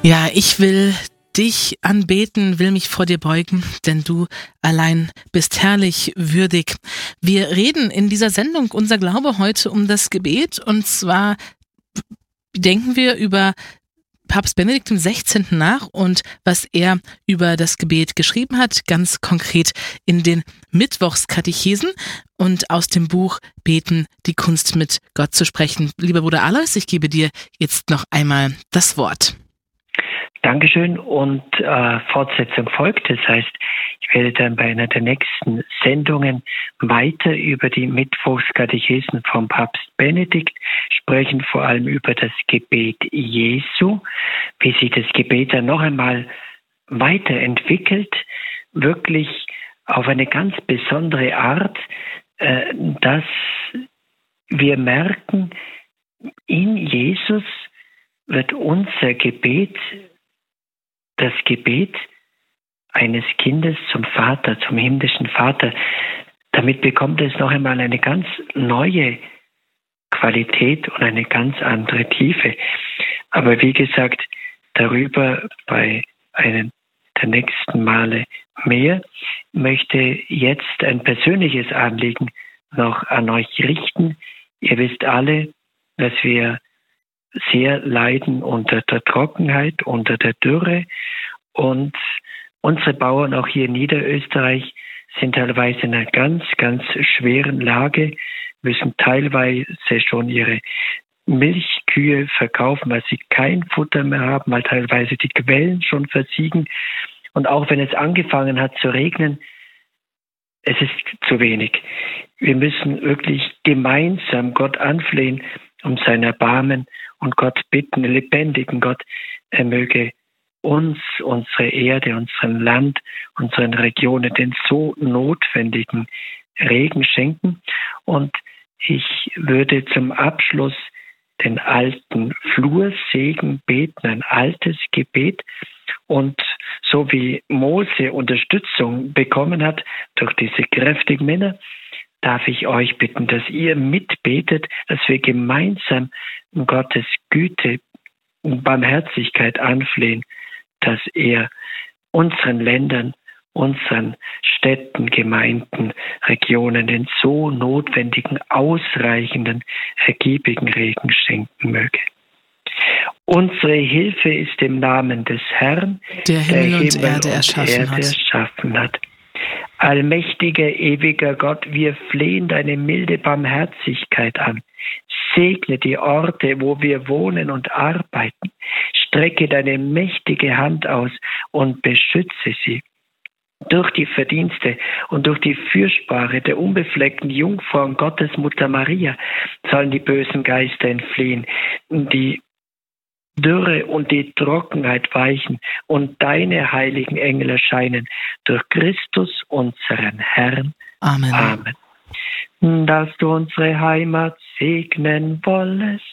Ja, ich will dich anbeten, will mich vor dir beugen, denn du allein bist herrlich würdig. Wir reden in dieser Sendung Unser Glaube heute um das Gebet, und zwar denken wir über Papst Benedikt XVI. Nach und was er über das Gebet geschrieben hat, ganz konkret in den Mittwochskatechesen und aus dem Buch Beten, die Kunst mit Gott zu sprechen. Lieber Bruder Alois, ich gebe dir jetzt noch einmal das Wort. Dankeschön, und Fortsetzung folgt. Das heißt, ich werde dann bei einer der nächsten Sendungen weiter über die Mittwochskatechesen vom Papst Benedikt sprechen, vor allem über das Gebet Jesu, wie sich das Gebet dann noch einmal weiterentwickelt, wirklich auf eine ganz besondere Art, dass wir merken, in Jesus wird unser Gebet das Gebet eines Kindes zum Vater, zum himmlischen Vater. Damit bekommt es noch einmal eine ganz neue Qualität und eine ganz andere Tiefe. Aber wie gesagt, darüber bei einem der nächsten Male mehr. Möchte jetzt ein persönliches Anliegen noch an euch richten. Ihr wisst alle, dass wir sehr leiden unter der Trockenheit, unter der Dürre, und unsere Bauern auch hier in Niederösterreich sind teilweise in einer ganz, ganz schweren Lage, müssen teilweise schon ihre Milchkühe verkaufen, weil sie kein Futter mehr haben, weil teilweise die Quellen schon versiegen. Und auch wenn es angefangen hat zu regnen, es ist zu wenig. Wir müssen wirklich gemeinsam Gott anflehen um sein Erbarmen und Gott bitten, den lebendigen Gott, er möge uns, unsere Erde, unserem Land, unseren Regionen den so notwendigen Regen schenken. Und ich würde zum Abschluss den alten Flursegen beten, ein altes Gebet. Und so wie Mose Unterstützung bekommen hat durch diese kräftigen Männer, darf ich euch bitten, dass ihr mitbetet, dass wir gemeinsam Gottes Güte und Barmherzigkeit anflehen, dass er unseren Ländern, unseren Städten, Gemeinden, Regionen den so notwendigen, ausreichenden, ergiebigen Regen schenken möge. Unsere Hilfe ist im Namen des Herrn, der Himmel und Erde erschaffen hat. Allmächtiger, ewiger Gott, wir flehen deine milde Barmherzigkeit an. Segne die Orte, wo wir wohnen und arbeiten. Strecke deine mächtige Hand aus und beschütze sie. Durch die Verdienste und durch die Fürsprache der unbefleckten Jungfrau und Gottesmutter Maria sollen die bösen Geister entfliehen, die Dürre und die Trockenheit weichen und deine heiligen Engel erscheinen durch Christus, unseren Herrn. Amen. Amen. Dass du unsere Heimat segnen wollest,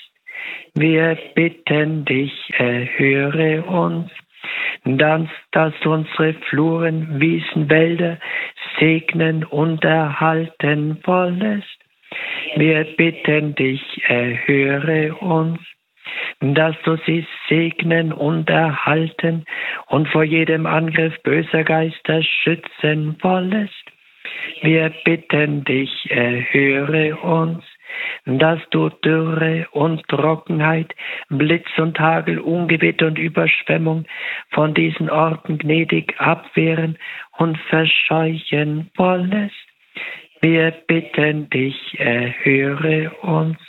wir bitten dich, erhöre uns. Dass du unsere Fluren, Wiesen, Wälder segnen und erhalten wollest, wir bitten dich, erhöre uns. Dass du sie segnen und erhalten und vor jedem Angriff böser Geister schützen wollest. Wir bitten dich, erhöre uns. Dass du Dürre und Trockenheit, Blitz und Hagel, Ungewitter und Überschwemmung von diesen Orten gnädig abwehren und verscheuchen wollest. Wir bitten dich, erhöre uns.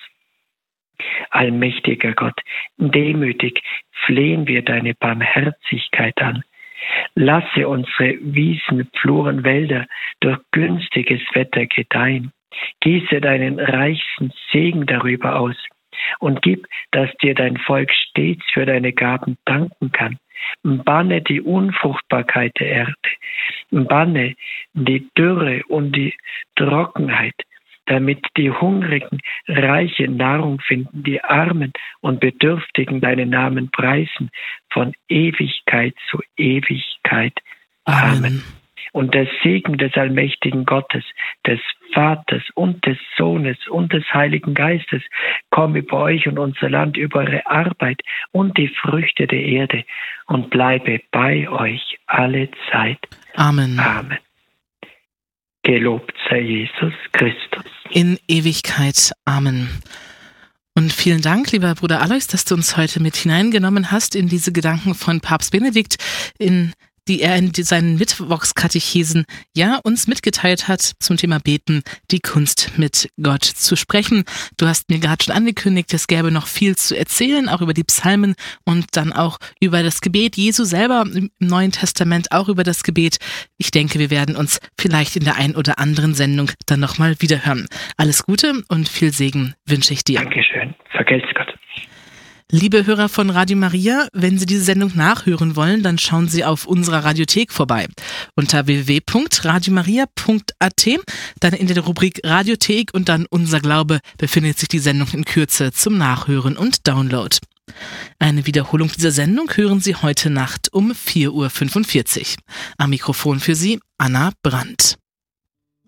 Allmächtiger Gott, demütig flehen wir deine Barmherzigkeit an. Lasse unsere Wiesen, Fluren, Wälder durch günstiges Wetter gedeihen. Gieße deinen reichsten Segen darüber aus und gib, dass dir dein Volk stets für deine Gaben danken kann. Banne die Unfruchtbarkeit der Erde, banne die Dürre und die Trockenheit, damit die Hungrigen reiche Nahrung finden, die Armen und Bedürftigen deinen Namen preisen, von Ewigkeit zu Ewigkeit. Amen. Und der Segen des allmächtigen Gottes, des Vaters und des Sohnes und des Heiligen Geistes komme über euch und unser Land, über eure Arbeit und die Früchte der Erde und bleibe bei euch alle Zeit. Amen. Amen. Gelobt sei Jesus Christus. In Ewigkeit. Amen. Und vielen Dank, lieber Bruder Alois, dass du uns heute mit hineingenommen hast in diese Gedanken von Papst Benedikt, die er in seinen Mittwochskatechesen uns mitgeteilt hat zum Thema Beten, die Kunst mit Gott zu sprechen. Du hast mir gerade schon angekündigt, es gäbe noch viel zu erzählen, auch über die Psalmen und dann auch über das Gebet Jesu selber im Neuen Testament, auch über das Gebet. Ich denke, wir werden uns vielleicht in der ein oder anderen Sendung dann nochmal wiederhören. Alles Gute und viel Segen wünsche ich dir. Dankeschön. Vergelt's Gott. Liebe Hörer von Radio Maria, wenn Sie diese Sendung nachhören wollen, dann schauen Sie auf unserer Radiothek vorbei. Unter www.radiomaria.at, dann in der Rubrik Radiothek und dann Unser Glaube befindet sich die Sendung in Kürze zum Nachhören und Download. Eine Wiederholung dieser Sendung hören Sie heute Nacht um 4:45 Uhr. Am Mikrofon für Sie Anna Brandt.